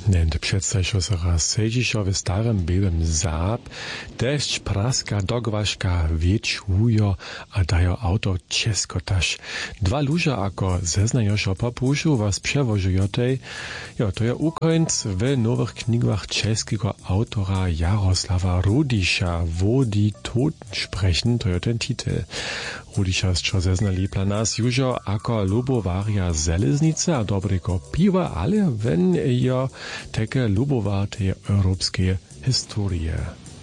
Nende představiš se raz sedziš v starym białym Saab, deszcz praska, dogwaška, wieczujo, a dajo auto českotaš. Dva luža ako zeznajoš o papušu was przewožujotej, jo, to je ukońc w nowych knigach czeskiego autora Jaroslava Rudisza, wo die Toten sprechen, to je ten titel. Rudisza jest čo zeznali dla nas južo ako lubovaria zeleznice a dobrego piwa, ale wenn jo takie lubowate europejskie historie.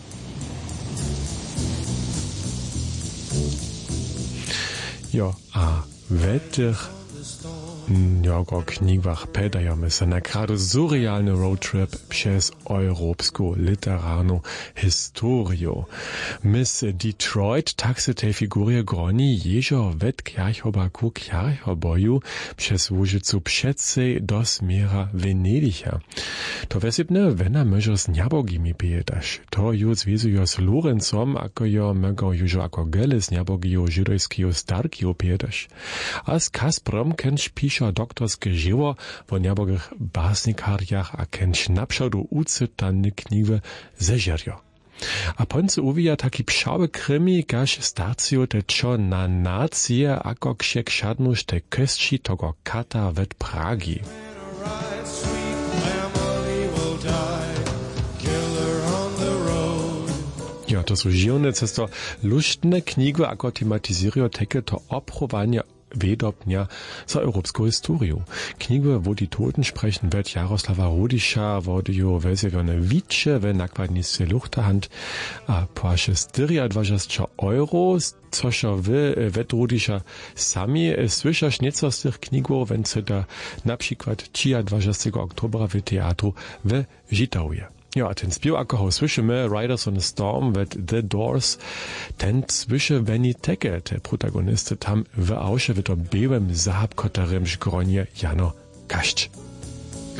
Jo, a w tych jego knigach pedajemy se na kradu surrealny roadtrip przez europejską literarną historię. Mis Detroit tak se tej figurie groni jeżo wet kjarchobaku kjarchoboju przez Łużycu przedsej do smiera Venedicha. To wesipne wena myżo z niabogimi piedasz. To ju zwizujo z Lorencom, ako jo mego jużo ako gele z niabogiju żydojskiego starkijo piedasz. A z Kasprem kenš pišo doktorske živo v njabogih basnikarjach a kenš napšadu ucytane knjige zežerjo. A ponce uvija taki pšawe krimi, kaž starcijo tečo na nacije, ako kšek šadnuš te köstši togo kata ved Pragi. Ja, to su živne cesto luštne knjige, ako tematizirajo teke to oprovanje Wedobnia za europejską historię. Knigę, wo die Toten sprechen, wird Jaroslava Rudisza, wodio wezjewione wicze, we nakładnicy Luchterhand, a płasze styria 20 euro, cożo wy, wet Rudisza sami słyszasz nieco z tych knigów, wenn se da na przykład 20 oktobra w teatru w Żitałuje. Ja, a ten spiel, ako ho słyszymy, Riders on the Storm, with The Doors, ten słyszy Wenny Teke, te protagonisty tam w ausze, w to białym Saab, kotarym szgronie Jano Kašč.